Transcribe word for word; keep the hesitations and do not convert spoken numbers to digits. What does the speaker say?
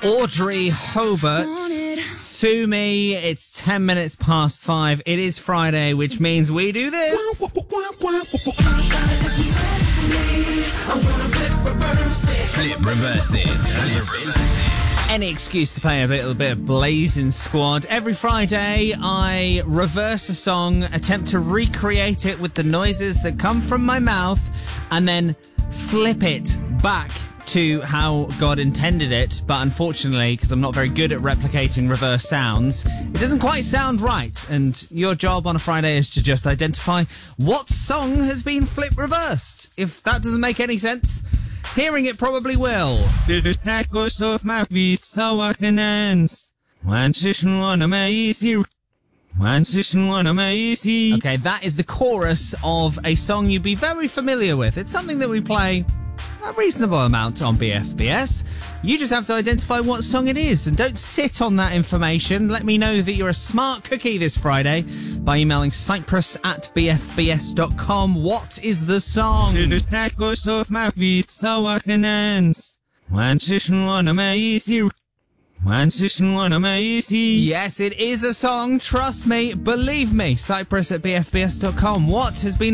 Audrey Hobart, Sue Me. It's ten minutes past five. It is Friday, which means we do this. Flip reverses. Any excuse to play a little bit of Blazing Squad. Every Friday, I reverse a song, attempt to recreate it with the noises that come from my mouth, and then flip it back to how God intended it. But unfortunately, because I'm not very good at replicating reverse sounds, it doesn't quite sound right. And your job on a Friday is to just identify what song has been flip reversed. If that doesn't make any sense, hearing it probably will. Okay, that is the chorus of a song you'd be very familiar with. It's something that we play a reasonable amount on B F B S. You just have to identify what song it is, and don't sit on that information. Let me know that you're a smart cookie this Friday by emailing cyprus at b f b s dot com. What is the song? Yes, it is a song. Trust me, believe me. cyprus at b f b s dot com. What has been